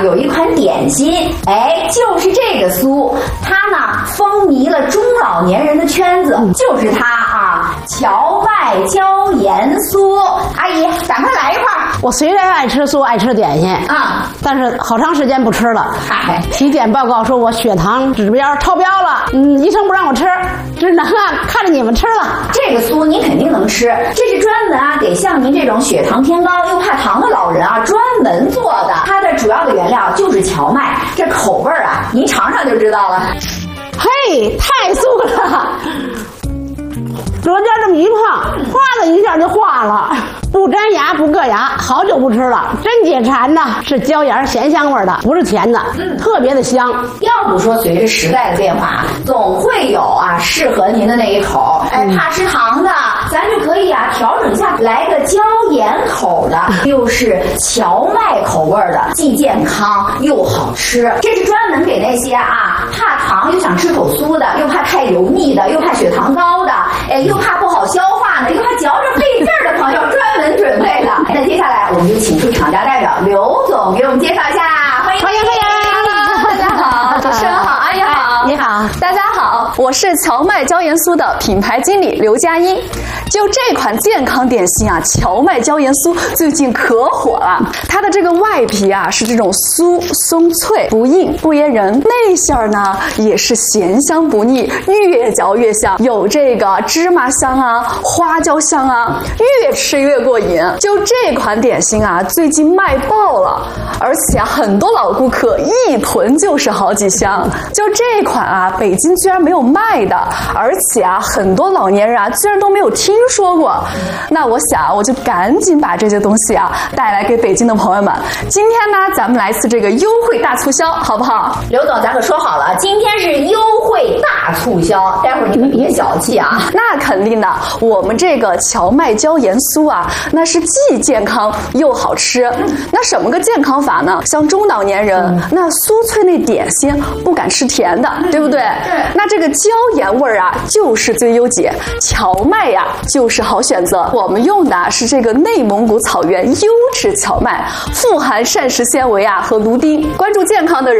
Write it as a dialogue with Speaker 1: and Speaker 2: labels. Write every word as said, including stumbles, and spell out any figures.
Speaker 1: 有一款点心，哎，就是这个酥，它呢风靡了中老年人的圈子，就是它啊，荞麦椒盐酥。阿姨，赶快来一块儿。
Speaker 2: 我虽然爱吃酥，爱吃点心啊，但是好长时间不吃了。
Speaker 1: 嗨，
Speaker 2: 体检报告说我血糖指标超标了，嗯，医生不让我吃，只能啊看着你们吃了。
Speaker 1: 这个酥您肯定能吃，这是专门啊给像您这种血糖偏高又怕糖的老人啊专门做的。它的主要的原料就是荞麦，这口味儿啊，您尝尝就知道了。
Speaker 2: 嘿，太酥了！舌尖这么一碰，哗的一下就化了，不粘牙不硌牙，好久不吃了，真解馋呐！是椒盐咸香味的，不是甜的，嗯，特别的香。
Speaker 1: 要不说随着时代的变化，总会有啊适合您的那一口。哎，怕吃糖的，咱就可以啊调整一下，来个椒盐口的，又是荞麦口味的，既健康又好吃。这是专门给那些啊怕糖又想吃口酥的，又怕太油腻的，又怕血糖高的，哎，又怕不好消化的，又怕嚼着费劲儿的朋友专门准备的。那接下来我们就请出厂家代表刘总给我们介绍一下，欢迎
Speaker 2: 欢迎欢迎！
Speaker 3: 大家好，主持人好，阿姨好，
Speaker 2: 你好，
Speaker 3: 大家好，我是荞麦椒盐酥的品牌经理刘佳音。就这款健康点心啊，荞麦椒盐酥最近可火了。它的这个外皮啊是这种酥松脆，不硬不噎人，内馅儿呢也是咸香不腻，越嚼越香，有这个芝麻香啊、花椒香啊，越吃越过瘾。就这款点心啊，最近卖爆了，而且啊，很多老顾客一囤就是好几箱。就这款啊，北京居然没有卖的，而且啊，很多老年人啊，居然都没有听说过。那我想，我就赶紧把这些东西啊带来给北京的朋友们。今天呢，咱们来次这个优惠大促销，好不好？
Speaker 1: 刘总，咱可说好了，今天是优惠大促销，待会儿你可别小气啊。
Speaker 3: 那肯定的，我们这个荞麦椒盐酥啊，那是既健康又好吃。那什么个健康法呢？像中老年人，嗯、那酥脆那点心不敢吃甜的，嗯、对不对？
Speaker 1: 对。
Speaker 3: 那这个椒盐味儿啊，就是最优解。荞麦呀、啊，就是好选择。我们用的是这个内蒙古草原优质荞麦，富含膳食纤维啊和芦丁。关注健康的人。